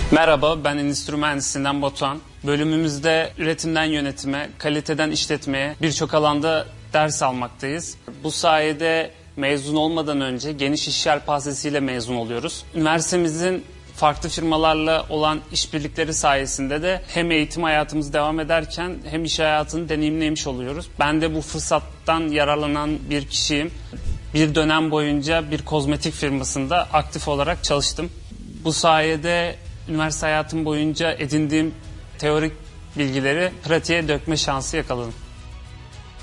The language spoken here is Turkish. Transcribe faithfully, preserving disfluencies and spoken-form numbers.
Merhaba, ben Endüstri Mühendisliğinden Batuhan. Bölümümüzde üretimden yönetime, kaliteden işletmeye birçok alanda ders almaktayız. Bu sayede mezun olmadan önce geniş iş yelpazesiyle mezun oluyoruz. Üniversitemizin farklı firmalarla olan işbirlikleri sayesinde de hem eğitim hayatımız devam ederken hem iş hayatını deneyimlemiş oluyoruz. Ben de bu fırsattan yararlanan bir kişiyim. Bir dönem boyunca bir kozmetik firmasında aktif olarak çalıştım. Bu sayede üniversite hayatım boyunca edindiğim teorik bilgileri pratiğe dökme şansı yakaladım.